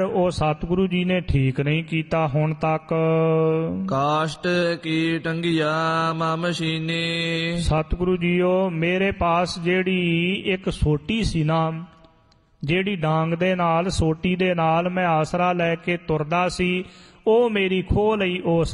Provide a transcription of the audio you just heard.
ਉਹ ਸਤਿਗੁਰੂ ਜੀ ਨੇ ਠੀਕ ਨਹੀਂ ਕੀਤਾ ਹੁਣ ਤੱਕ। ਕਾਸ਼ਟ ਕੀ ਟੰਗਿਆ ਮਮ ਸੀਨੇ। ਸਤਿਗੁਰੂ ਜੀਓ ਮੇਰੇ ਪਾਸ ਜਿਹੜੀ ਇੱਕ ਸੋਟੀ ਸੀ ਨਾ, ਜਿਹੜੀ ਡਾਂਗ ਦੇ ਨਾਲ, ਸੋਟੀ ਦੇ ਨਾਲ ਮੈਂ ਆਸਰਾ ਲੈ ਕੇ ਤੁਰਦਾ ਸੀ, ਉਹ ਮੇਰੀ ਖੋਹ ਲਈ ਉਸ